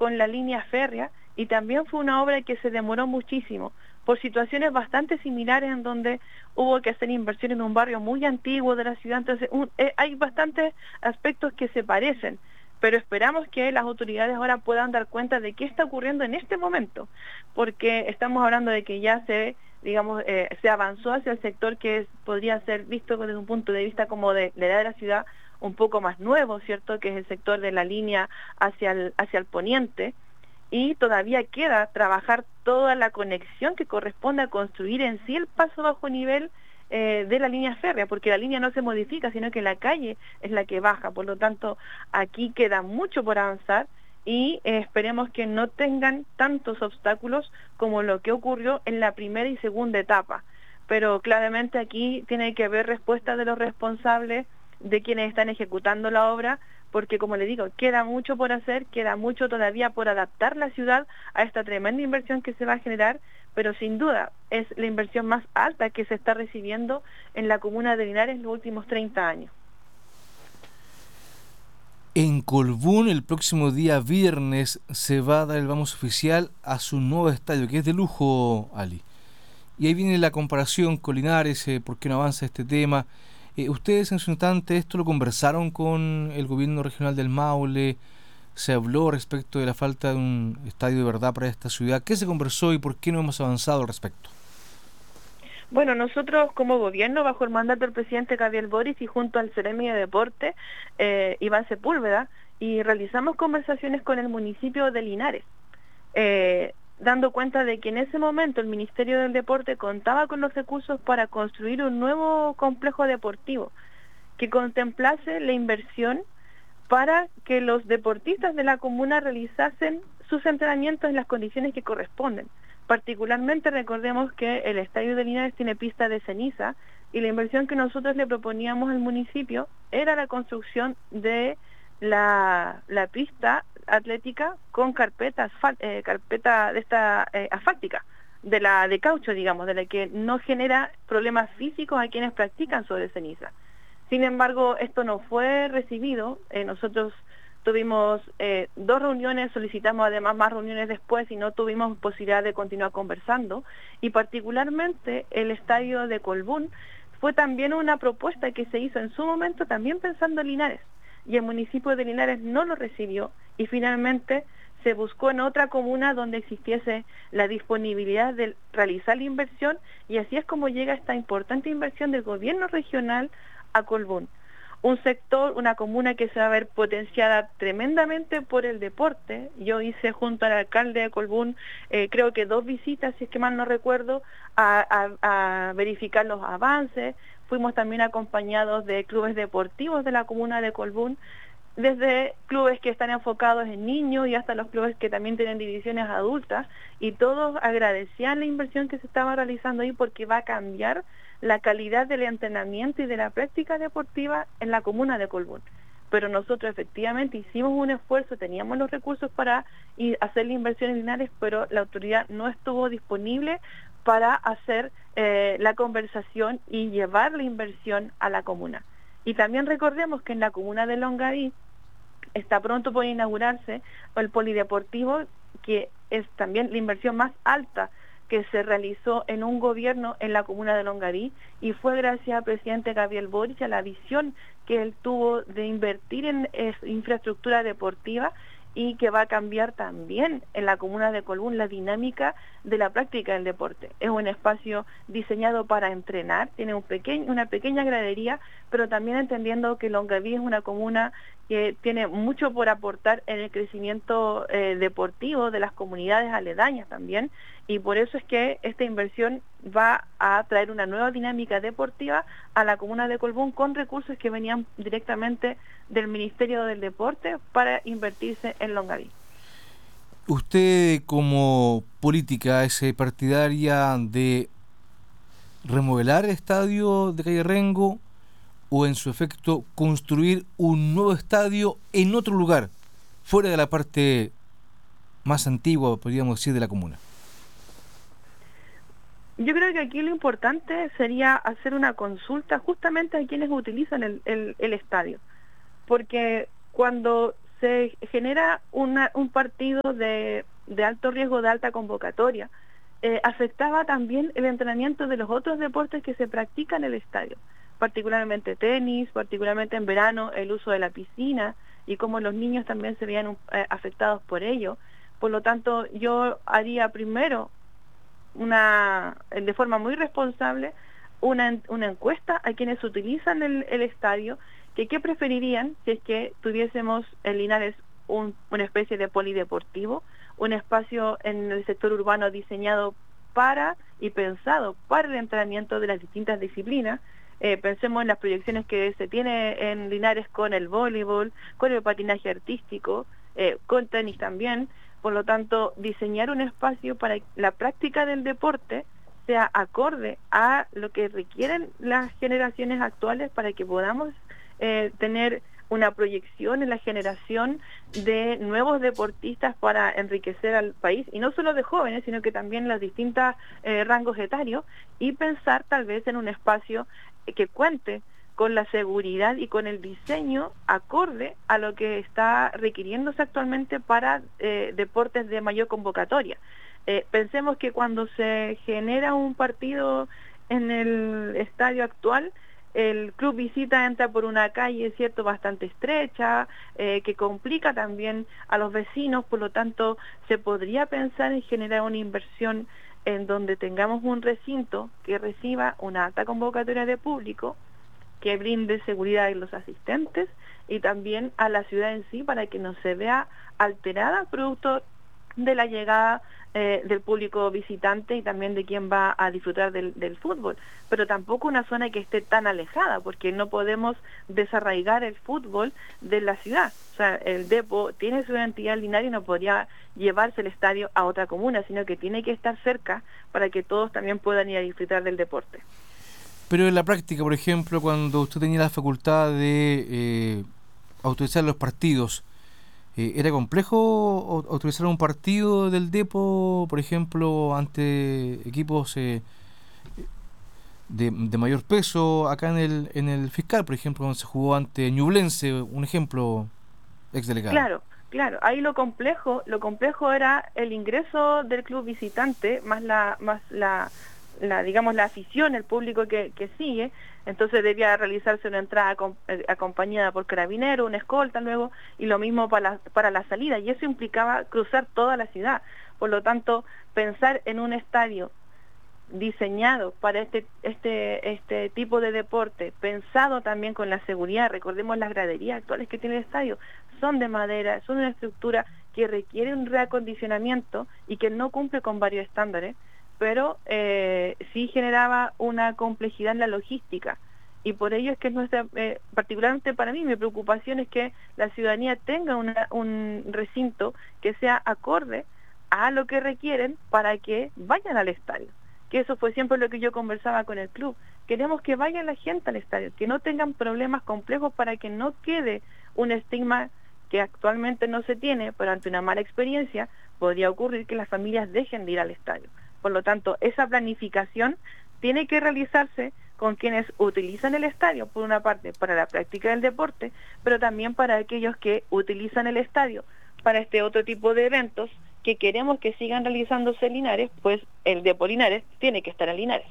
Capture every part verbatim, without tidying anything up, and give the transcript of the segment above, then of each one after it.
con la línea férrea, y también fue una obra que se demoró muchísimo, por situaciones bastante similares en donde hubo que hacer inversión en un barrio muy antiguo de la ciudad. Entonces un, eh, hay bastantes aspectos que se parecen, pero esperamos que las autoridades ahora puedan dar cuenta de qué está ocurriendo en este momento, porque estamos hablando de que ya se, digamos, eh, se avanzó hacia el sector que es, podría ser visto desde un punto de vista como de la edad de la ciudad un poco más nuevo, ¿cierto?, que es el sector de la línea hacia el, hacia el poniente, y todavía queda trabajar toda la conexión que corresponde a construir en sí el paso bajo nivel eh, de la línea férrea, porque la línea no se modifica, sino que la calle es la que baja. Por lo tanto, aquí queda mucho por avanzar, y eh, esperemos que no tengan tantos obstáculos como lo que ocurrió en la primera y segunda etapa. Pero claramente aquí tiene que haber respuesta de los responsables, de quienes están ejecutando la obra, porque como le digo, queda mucho por hacer, queda mucho todavía por adaptar la ciudad a esta tremenda inversión que se va a generar, pero sin duda es la inversión más alta que se está recibiendo en la comuna de Linares en los últimos treinta años. En Colbún, el próximo día viernes, se va a dar el vamos oficial a su nuevo estadio, que es de lujo, Ali. Y ahí viene la comparación con Linares, eh, por qué no avanza este tema. Eh, ustedes en su instante esto lo conversaron con el gobierno regional del Maule, se habló respecto de la falta de un estadio de verdad para esta ciudad. ¿Qué se conversó y por qué no hemos avanzado al respecto? Bueno, nosotros como gobierno, bajo el mandato del presidente Gabriel Boric y junto al Ceremi de Deporte, eh, Iván Sepúlveda, y realizamos conversaciones con el municipio de Linares, eh, dando cuenta de que en ese momento el Ministerio del Deporte contaba con los recursos para construir un nuevo complejo deportivo que contemplase la inversión para que los deportistas de la comuna realizasen sus entrenamientos en las condiciones que corresponden. Particularmente recordemos que el estadio de Linares tiene pista de ceniza, y la inversión que nosotros le proponíamos al municipio era la construcción de la, la pista atlética con carpeta, asfal, eh, carpeta de esta eh, asfáltica, de la de caucho, digamos, de la que no genera problemas físicos a quienes practican sobre ceniza. Sin embargo, esto no fue recibido. Eh, nosotros tuvimos eh, dos reuniones, solicitamos además más reuniones después y no tuvimos posibilidad de continuar conversando. Y particularmente el estadio de Colbún fue también una propuesta que se hizo en su momento también pensando en Linares. Y el municipio de Linares no lo recibió, y finalmente se buscó en otra comuna donde existiese la disponibilidad de realizar la inversión, y así es como llega esta importante inversión del gobierno regional a Colbún, un sector, una comuna que se va a ver potenciada tremendamente por el deporte. Yo hice junto al alcalde de Colbún, eh, creo que dos visitas, si es que mal no recuerdo, a, a, a verificar los avances. Fuimos también acompañados de clubes deportivos de la comuna de Colbún, desde clubes que están enfocados en niños y hasta los clubes que también tienen divisiones adultas, y todos agradecían la inversión que se estaba realizando ahí, porque va a cambiar la calidad del entrenamiento y de la práctica deportiva en la comuna de Colbún. Pero nosotros efectivamente hicimos un esfuerzo, teníamos los recursos para ir a hacer la inversión en Linares, pero la autoridad no estuvo disponible para hacer eh, la conversación y llevar la inversión a la comuna. Y también recordemos que en la comuna de Longaví está pronto por inaugurarse el polideportivo, que es también la inversión más alta que se realizó en un gobierno en la comuna de Longaví, y fue gracias al presidente Gabriel Boric, a la visión que él tuvo de invertir en es, infraestructura deportiva, y que va a cambiar también en la comuna de Colbún la dinámica de la práctica del deporte. Es un espacio diseñado para entrenar, tiene un pequeño, una pequeña gradería, pero también entendiendo que Longaví es una comuna que tiene mucho por aportar en el crecimiento eh, deportivo de las comunidades aledañas también, y por eso es que esta inversión va a traer una nueva dinámica deportiva a la comuna de Colbún, con recursos que venían directamente del Ministerio del Deporte para invertirse en Longaví. Usted, como política, es partidaria de remodelar el estadio de Calle Rengo, o en su efecto construir un nuevo estadio en otro lugar, fuera de la parte más antigua, podríamos decir, de la comuna? Yo creo que aquí lo importante sería hacer una consulta justamente a quienes utilizan el, el, el estadio, porque cuando se genera una, un partido de, de alto riesgo, de alta convocatoria, eh, afectaba también el entrenamiento de los otros deportes que se practican en el estadio, particularmente tenis, particularmente en verano el uso de la piscina, y cómo los niños también se veían eh, afectados por ello. Por lo tanto, yo haría primero, una de forma muy responsable, una, una encuesta a quienes utilizan el, el estadio, que qué preferirían si es que tuviésemos en Linares un, una especie de polideportivo, un espacio en el sector urbano diseñado para y pensado para el entrenamiento de las distintas disciplinas. Eh, pensemos en las proyecciones que se tiene en Linares con el voleibol, con el patinaje artístico, eh, con tenis también. Por lo tanto, diseñar un espacio para que la práctica del deporte sea acorde a lo que requieren las generaciones actuales, para que podamos eh, tener una proyección en la generación de nuevos deportistas para enriquecer al país, y no solo de jóvenes, sino que también los distintos eh, rangos etarios, y pensar tal vez en un espacio que cuente con la seguridad y con el diseño acorde a lo que está requiriéndose actualmente para eh, deportes de mayor convocatoria. Eh, pensemos que cuando se genera un partido en el estadio actual, el club visita entra por una calle, cierto, bastante estrecha, eh, que complica también a los vecinos. Por lo tanto, se podría pensar en generar una inversión en donde tengamos un recinto que reciba una alta convocatoria de público, que brinde seguridad a los asistentes y también a la ciudad en sí, para que no se vea alterada producto de la llegada eh, del público visitante y también de quien va a disfrutar del, del fútbol, pero tampoco una zona que esté tan alejada, porque no podemos desarraigar el fútbol de la ciudad. O sea, el Depo tiene su identidad Linares y no podría llevarse el estadio a otra comuna, sino que tiene que estar cerca para que todos también puedan ir a disfrutar del deporte. Pero en la práctica, por ejemplo, cuando usted tenía la facultad de eh, autorizar los partidos, eh, ¿era complejo autorizar un partido del Depo, por ejemplo, ante equipos eh, de, de mayor peso acá en el en el Fiscal, por ejemplo, cuando se jugó ante Ñublense, un ejemplo, ex delegado? Claro, claro. Ahí lo complejo, lo complejo era el ingreso del club visitante, más la, más la la digamos la afición, el público que, que sigue. Entonces debía realizarse una entrada acompañada por carabinero, una escolta luego, y lo mismo para la, para la salida, y eso implicaba cruzar toda la ciudad. Por lo tanto, pensar en un estadio diseñado para este este este tipo de deporte, pensado también con la seguridad. Recordemos las graderías actuales que tiene el estadio, son de madera, son una estructura que requiere un reacondicionamiento y que no cumple con varios estándares, pero eh, sí generaba una complejidad en la logística, y por ello es que es nuestra, eh, particularmente para mí, mi preocupación es que la ciudadanía tenga una, un recinto que sea acorde a lo que requieren para que vayan al estadio, que eso fue siempre lo que yo conversaba con el club. Queremos que vaya la gente al estadio, que no tengan problemas complejos, para que no quede un estigma que actualmente no se tiene, pero ante una mala experiencia podría ocurrir que las familias dejen de ir al estadio. Por lo tanto, esa planificación tiene que realizarse con quienes utilizan el estadio, por una parte para la práctica del deporte, pero también para aquellos que utilizan el estadio para este otro tipo de eventos que queremos que sigan realizándose en Linares, pues el Depo Linares tiene que estar en Linares.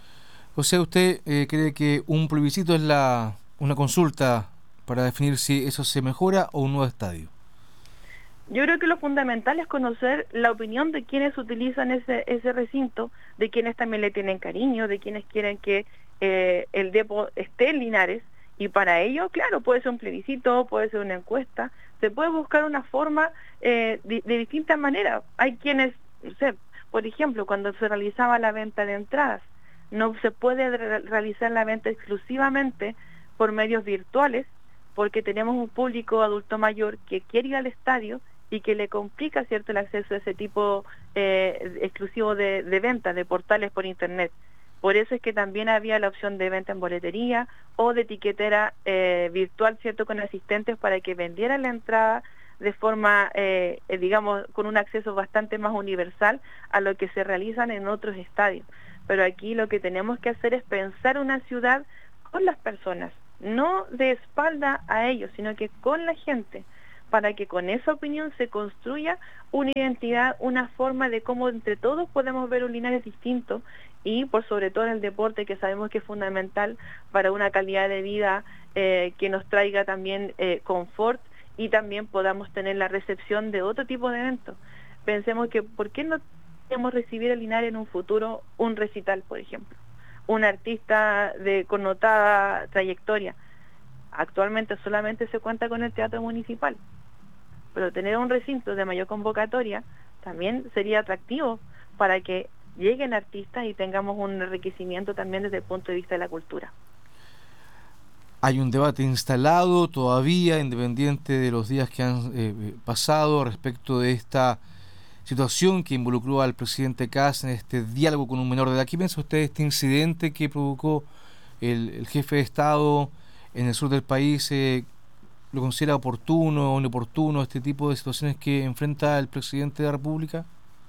O sea, ¿usted eh, cree que un plebiscito es la una consulta para definir si eso se mejora o un nuevo estadio? Yo creo que lo fundamental es conocer la opinión de quienes utilizan ese ese recinto, de quienes también le tienen cariño, de quienes quieren que eh, el Depo esté en Linares, y para ello, claro, puede ser un plebiscito, puede ser una encuesta, se puede buscar una forma eh, de, de distintas maneras. Hay quienes, no sé, por ejemplo, cuando se realizaba la venta de entradas, no se puede re realizar la venta exclusivamente por medios virtuales, porque tenemos un público adulto mayor que quiere ir al estadio y que le complica, cierto, el acceso a ese tipo eh, exclusivo de, de venta, de portales por internet. Por eso es que también había la opción de venta en boletería o de etiquetera eh, virtual, cierto, con asistentes, para que vendieran la entrada de forma, eh, digamos, con un acceso bastante más universal a lo que se realizan en otros estadios. Pero aquí lo que tenemos que hacer es pensar una ciudad con las personas, no de espalda a ellos, sino que con la gente, para que con esa opinión se construya una identidad, una forma de cómo entre todos podemos ver un Linares distinto, y por sobre todo en el deporte, que sabemos que es fundamental para una calidad de vida eh, que nos traiga también eh, confort, y también podamos tener la recepción de otro tipo de eventos. Pensemos que ¿por qué no podemos recibir a Linares en un futuro un recital, por ejemplo? Un artista de connotada trayectoria. Actualmente solamente se cuenta con el Teatro Municipal, pero tener un recinto de mayor convocatoria también sería atractivo para que lleguen artistas y tengamos un enriquecimiento también desde el punto de vista de la cultura. Hay un debate instalado todavía, independiente de los días que han eh, pasado, respecto de esta situación que involucró al presidente Kast en este diálogo con un menor de edad. ¿Qué piensa usted de este incidente que provocó el, el jefe de Estado en el sur del país? Eh, ¿Lo considera oportuno o inoportuno este tipo de situaciones que enfrenta el presidente de la República?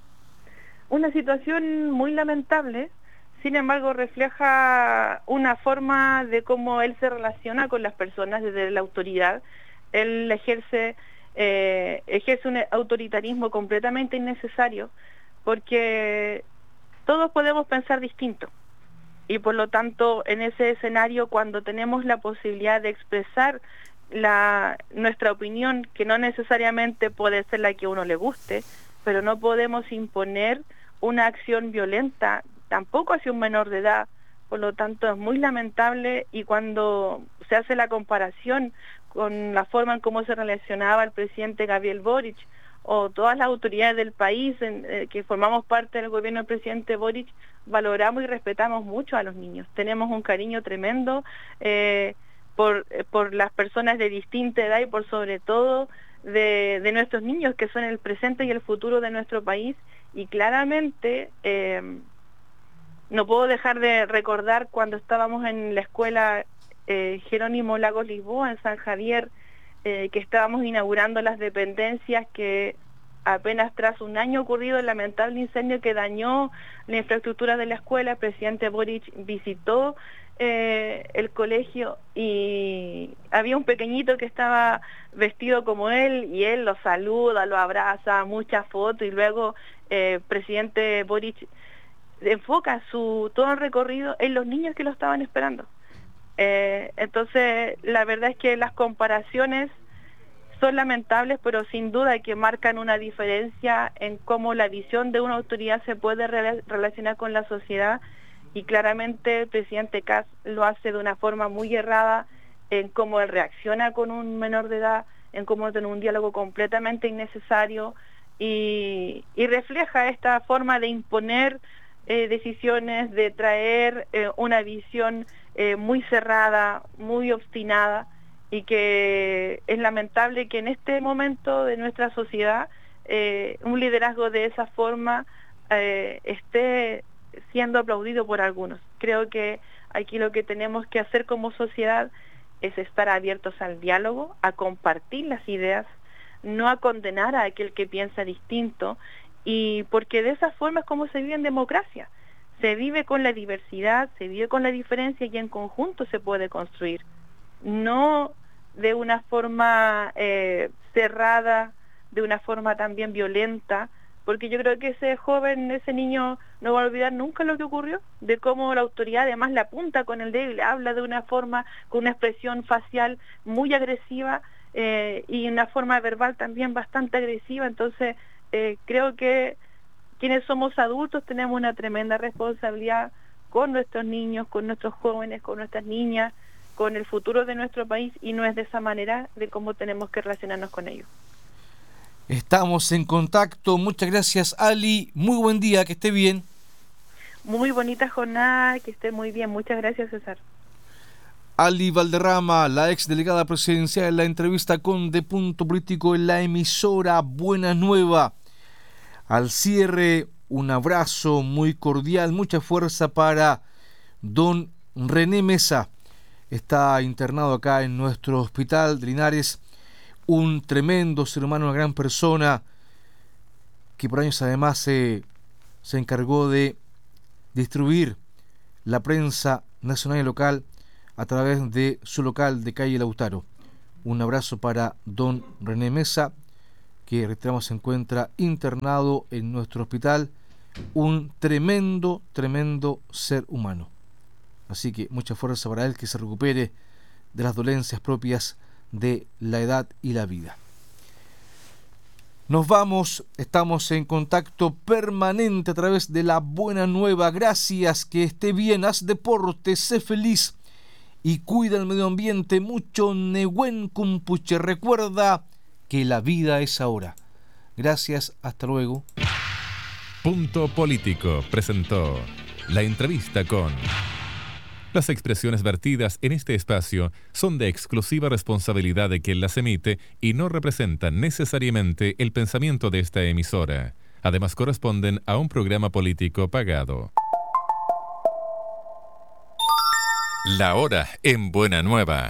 Una situación muy lamentable, sin embargo refleja una forma de cómo él se relaciona con las personas desde la autoridad. Él ejerce, eh, ejerce un autoritarismo completamente innecesario, porque todos podemos pensar distinto, y por lo tanto en ese escenario, cuando tenemos la posibilidad de expresar la, nuestra opinión, que no necesariamente puede ser la que a uno le guste, pero no podemos imponer una acción violenta tampoco hacia un menor de edad. Por lo tanto es muy lamentable, y cuando se hace la comparación con la forma en cómo se relacionaba el presidente Gabriel Boric o todas las autoridades del país en, eh, que formamos parte del gobierno del presidente Boric, valoramos y respetamos mucho a los niños, tenemos un cariño tremendo eh, por, eh, por las personas de distinta edad, y por sobre todo de, de nuestros niños, que son el presente y el futuro de nuestro país. Y claramente eh, no puedo dejar de recordar cuando estábamos en la escuela eh, Jerónimo Lagos Lisboa, en San Javier, eh, que estábamos inaugurando las dependencias, que apenas tras un año ocurrido el lamentable incendio que dañó la infraestructura de la escuela, el presidente Boric visitó eh, el colegio, y había un pequeñito que estaba vestido como él, y él lo saluda, lo abraza, muchas fotos, y luego el eh, presidente Boric enfoca su todo el recorrido en los niños que lo estaban esperando. Eh, entonces, la verdad es que las comparaciones son lamentables, pero sin duda que marcan una diferencia en cómo la visión de una autoridad se puede re relacionar con la sociedad, y claramente el presidente Kast lo hace de una forma muy errada en cómo él reacciona con un menor de edad, en cómo tiene un diálogo completamente innecesario, y, y refleja esta forma de imponer eh, decisiones, de traer eh, una visión eh, muy cerrada, muy obstinada, y que es lamentable que en este momento de nuestra sociedad eh, un liderazgo de esa forma eh, esté siendo aplaudido por algunos. Creo que aquí lo que tenemos que hacer como sociedad es estar abiertos al diálogo, a compartir las ideas, no a condenar a aquel que piensa distinto, y porque de esa forma es como se vive en democracia. Se vive con la diversidad, se vive con la diferencia, y en conjunto se puede construir. No de una forma eh, cerrada, de una forma también violenta, porque yo creo que ese joven, ese niño no va a olvidar nunca lo que ocurrió, de cómo la autoridad además le apunta con el dedo y le habla de una forma, con una expresión facial muy agresiva eh, y una forma verbal también bastante agresiva. Entonces eh, creo que quienes somos adultos tenemos una tremenda responsabilidad con nuestros niños, con nuestros jóvenes, con nuestras niñas, con el futuro de nuestro país, y no es de esa manera de cómo tenemos que relacionarnos con ellos. Estamos en contacto. Muchas gracias, Ali. Muy buen día, que esté bien. Muy bonita jornada, que esté muy bien. Muchas gracias, César. Ali Valderrama, la ex delegada presidencial, en la entrevista con De Punto Político en la emisora Buena Nueva. Al cierre, un abrazo muy cordial, mucha fuerza para don René Mesa. Está internado acá en nuestro hospital de Linares, un tremendo ser humano, una gran persona, que por años además se, se encargó de distribuir la prensa nacional y local a través de su local de calle Lautaro. Un abrazo para don René Mesa, que reiteramos se encuentra internado en nuestro hospital, un tremendo, tremendo ser humano. Así que mucha fuerza para él, que se recupere de las dolencias propias de la edad y la vida. Nos vamos, estamos en contacto permanente a través de la buena nueva. Gracias, que esté bien, haz deporte, sé feliz y cuida el medio ambiente. Mucho Nehuen Kumpuche. Recuerda que la vida es ahora. Gracias, hasta luego. Punto Político presentó la entrevista con... Las expresiones vertidas en este espacio son de exclusiva responsabilidad de quien las emite y no representan necesariamente el pensamiento de esta emisora. Además, corresponden a un programa político pagado. La hora en Buena Nueva.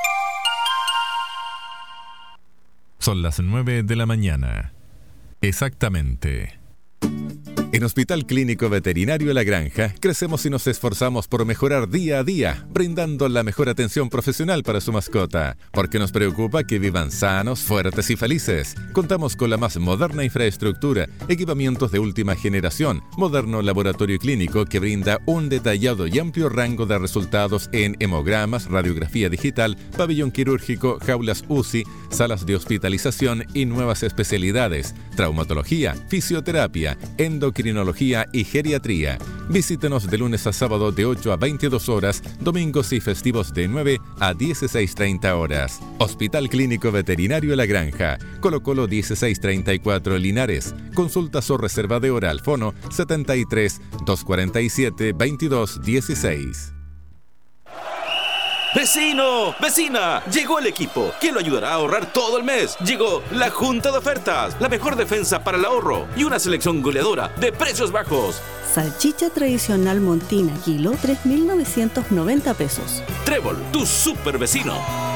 Son las nueve de la mañana. Exactamente. En Hospital Clínico Veterinario La Granja, crecemos y nos esforzamos por mejorar día a día, brindando la mejor atención profesional para su mascota, porque nos preocupa que vivan sanos, fuertes y felices. Contamos con la más moderna infraestructura, equipamientos de última generación, moderno laboratorio clínico que brinda un detallado y amplio rango de resultados en hemogramas, radiografía digital, pabellón quirúrgico, jaulas U C I, salas de hospitalización y nuevas especialidades, traumatología, fisioterapia, endocrinología y geriatría. Visítenos de lunes a sábado de ocho a veintidós horas, domingos y festivos de nueve a dieciséis treinta horas. Hospital Clínico Veterinario La Granja, Colo Colo dieciséis treinta y cuatro Linares. Consultas o reserva de hora al fono setenta y tres, doscientos cuarenta y siete, veintidós dieciséis. ¡Vecino! ¡Vecina! Llegó el equipo que lo ayudará a ahorrar todo el mes. Llegó la Junta de Ofertas, la mejor defensa para el ahorro y una selección goleadora de precios bajos. Salchicha tradicional Montina, kilo, tres mil novecientos noventa pesos. Trébol, tu super vecino.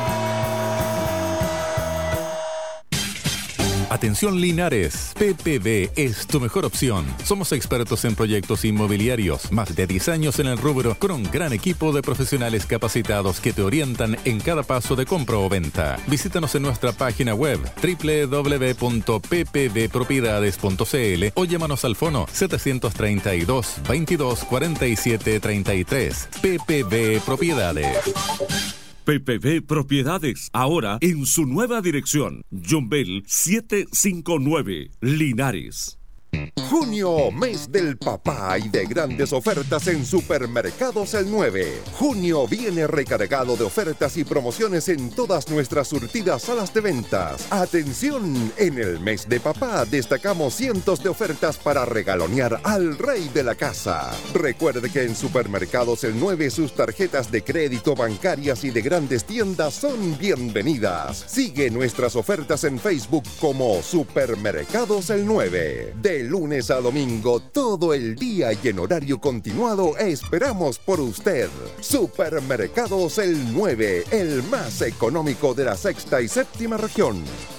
Atención Linares, P P B es tu mejor opción. Somos expertos en proyectos inmobiliarios, más de diez años en el rubro, con un gran equipo de profesionales capacitados que te orientan en cada paso de compra o venta. Visítanos en nuestra página web doble u doble u doble u punto p p b propiedades punto c l o llámanos al fono setecientos treinta y dos, veintidós, cuarenta y siete, treinta y tres. P P B Propiedades. P P B Propiedades, ahora en su nueva dirección. John Bell setecientos cincuenta y nueve, Linares. Junio, mes del papá y de grandes ofertas en Supermercados El nueve. Junio viene recargado de ofertas y promociones en todas nuestras surtidas salas de ventas. Atención, en el mes de papá destacamos cientos de ofertas para regalonear al rey de la casa. Recuerde que en Supermercados El nueve sus tarjetas de crédito bancarias y de grandes tiendas son bienvenidas. Sigue nuestras ofertas en Facebook como Supermercados El nueve. De lunes a domingo, todo el día y en horario continuado, esperamos por usted. Supermercados El nueve, el más económico de la sexta y séptima región.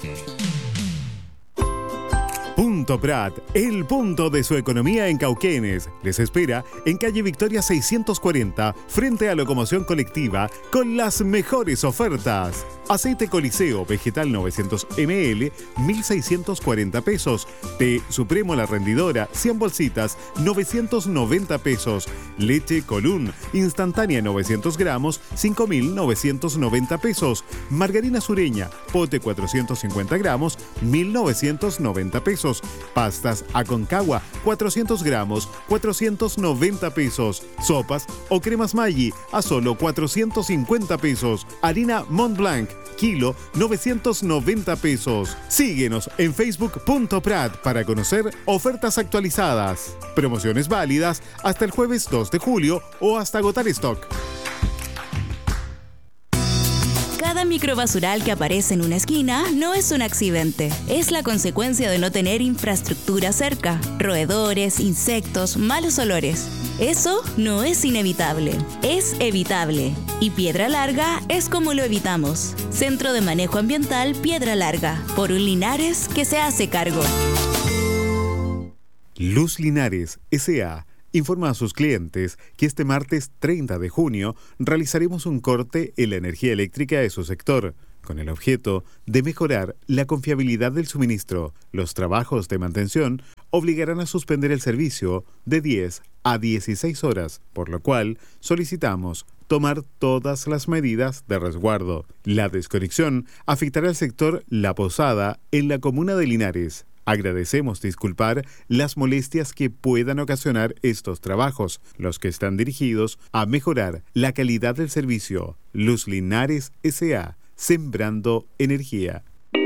Punto Prat, el punto de su economía en Cauquenes. Les espera en calle Victoria seiscientos cuarenta, frente a Locomoción Colectiva, con las mejores ofertas. Aceite Coliseo vegetal novecientos mililitros, mil seiscientos cuarenta pesos. Té Supremo La Rendidora, cien bolsitas, novecientos noventa pesos. Leche Colún instantánea novecientos gramos, cinco mil novecientos noventa pesos. Margarina Sureña, pote cuatrocientos cincuenta gramos, mil novecientos noventa pesos. Pastas Aconcagua, cuatrocientos gramos, cuatrocientos noventa pesos. Sopas o cremas Maggi a solo cuatrocientos cincuenta pesos. Harina Mont Blanc, kilo, novecientos noventa pesos. Síguenos en facebook punto prat para conocer ofertas actualizadas. Promociones válidas hasta el jueves dos de julio o hasta agotar stock. Cada microbasural que aparece en una esquina no es un accidente. Es la consecuencia de no tener infraestructura cerca, roedores, insectos, malos olores. Eso no es inevitable, es evitable. Y Piedra Larga es como lo evitamos. Centro de Manejo Ambiental Piedra Larga, por un Linares que se hace cargo. Luz Linares, S A informa a sus clientes que este martes treinta de junio realizaremos un corte en la energía eléctrica de su sector. con el objeto de mejorar la confiabilidad del suministro. Los trabajos de mantención obligarán a suspender el servicio de diez a dieciséis horas, por lo cual solicitamos tomar todas las medidas de resguardo. La desconexión afectará al sector La Posada en la comuna de Linares. Agradecemos disculpar las molestias que puedan ocasionar estos trabajos, los que están dirigidos a mejorar la calidad del servicio. Luz Linares S A, sembrando energía.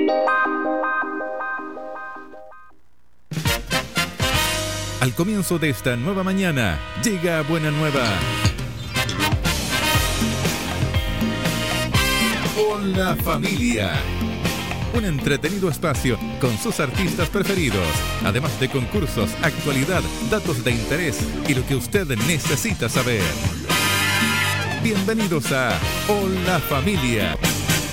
Al comienzo de esta nueva mañana, llega Buena Nueva. Hola familia. Un entretenido espacio con sus artistas preferidos, además de concursos, actualidad, datos de interés y lo que usted necesita saber. Bienvenidos a Hola Familia.